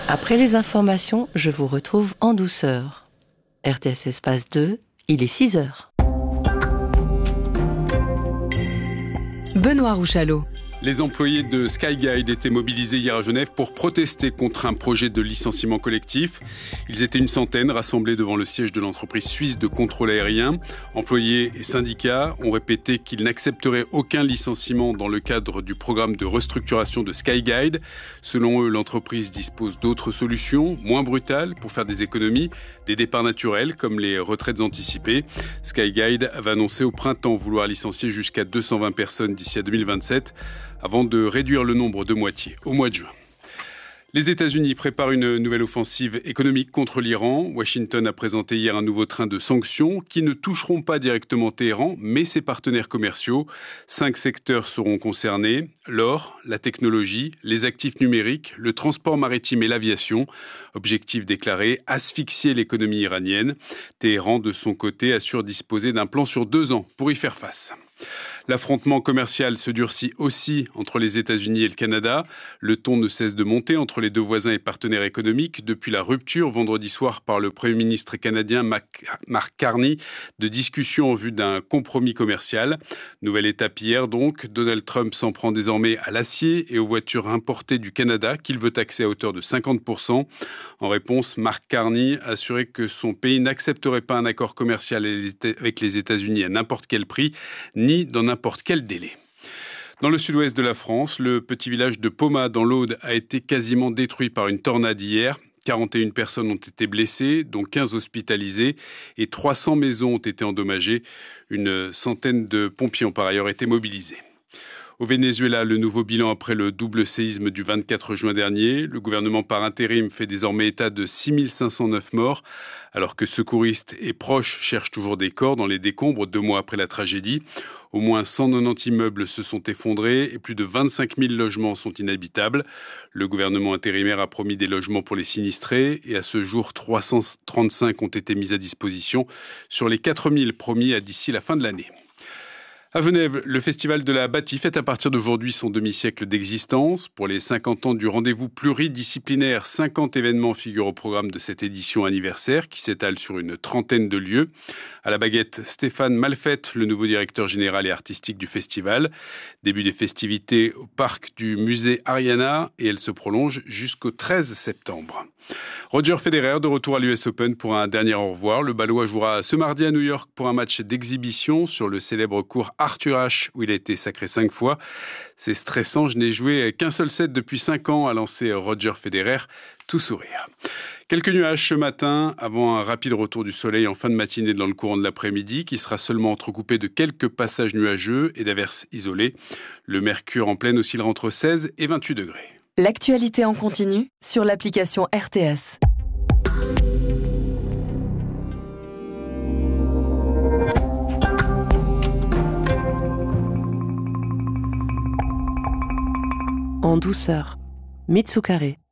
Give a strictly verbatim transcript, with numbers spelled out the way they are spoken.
Après les informations, je vous retrouve en douceur. R T S Espace deux, il est six heures. Benoît Rouchalot. Les employés de Skyguide étaient mobilisés hier à Genève pour protester contre un projet de licenciement collectif. Ils étaient une centaine rassemblés devant le siège de l'entreprise suisse de contrôle aérien. Employés et syndicats ont répété qu'ils n'accepteraient aucun licenciement dans le cadre du programme de restructuration de Skyguide. Selon eux, l'entreprise dispose d'autres solutions, moins brutales, pour faire des économies, des départs naturels comme les retraites anticipées. Skyguide avait annoncé au printemps vouloir licencier jusqu'à deux cent vingt personnes d'ici à deux mille vingt-sept. Avant de réduire le nombre de moitié au mois de juin. Les États-Unis préparent une nouvelle offensive économique contre l'Iran. Washington a présenté hier un nouveau train de sanctions qui ne toucheront pas directement Téhéran, mais ses partenaires commerciaux. Cinq secteurs seront concernés: l'or, la technologie, les actifs numériques, le transport maritime et l'aviation. Objectif déclaré, asphyxier l'économie iranienne. Téhéran, de son côté, assure disposer d'un plan sur deux ans pour y faire face. L'affrontement commercial se durcit aussi entre les États-Unis et le Canada. Le ton ne cesse de monter entre les deux voisins et partenaires économiques depuis la rupture vendredi soir par le Premier ministre canadien Mark Carney de discussions en vue d'un compromis commercial. Nouvelle étape hier donc, Donald Trump s'en prend désormais à l'acier et aux voitures importées du Canada qu'il veut taxer à hauteur de cinquante pour cent. En réponse, Mark Carney a assuré que son pays n'accepterait pas un accord commercial avec les États-Unis à n'importe quel prix, ni dans n'importe quel délai. Dans le sud-ouest de la France, le petit village de Pomat dans l'Aude a été quasiment détruit par une tornade hier. quarante et une personnes ont été blessées, dont quinze hospitalisées, et trois cents maisons ont été endommagées. Une centaine de pompiers ont par ailleurs été mobilisés. Au Venezuela, le nouveau bilan après le double séisme du vingt-quatre juin dernier. Le gouvernement par intérim fait désormais état de six mille cinq cent neuf morts, alors que secouristes et proches cherchent toujours des corps dans les décombres deux mois après la tragédie. Au moins cent quatre-vingt-dix immeubles se sont effondrés et plus de vingt-cinq mille logements sont inhabitables. Le gouvernement intérimaire a promis des logements pour les sinistrés et à ce jour, trois cent trente-cinq ont été mis à disposition sur les quatre mille promis à d'ici la fin de l'année. À Genève, le festival de la Bâtie fête à partir d'aujourd'hui son demi-siècle d'existence. Pour les cinquante ans du rendez-vous pluridisciplinaire, cinquante événements figurent au programme de cette édition anniversaire qui s'étale sur une trentaine de lieux. À la baguette, Stéphane Malfette, le nouveau directeur général et artistique du festival. Début des festivités au parc du musée Ariana et elle se prolonge jusqu'au treize septembre. Roger Federer de retour à l'U S Open pour un dernier au revoir. Le Balois jouera ce mardi à New York pour un match d'exhibition sur le célèbre court Arthur Ashe où il a été sacré cinq fois. C'est stressant, je n'ai joué qu'un seul set depuis cinq ans, a lancé Roger Federer, tout sourire. Quelques nuages ce matin avant un rapide retour du soleil en fin de matinée dans le courant de l'après-midi qui sera seulement entrecoupé de quelques passages nuageux et d'averses isolées. Le mercure en pleine oscillera entre seize et vingt-huit degrés. L'actualité en continu sur l'application R T S. En douceur, Mitsukare.